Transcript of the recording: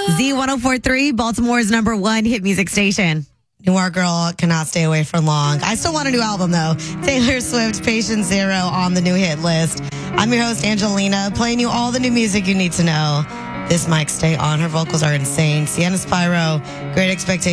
Z1043, Baltimore's number one hit music station. Noir Girl cannot stay away for long. I still want a new album, though. Taylor Swift, Patient Zero on the new hit list. I'm your host, Angelina, playing you all the new music you need to know. This mic stay on. Her vocals are insane. Sienna Spyro, Great Expectations.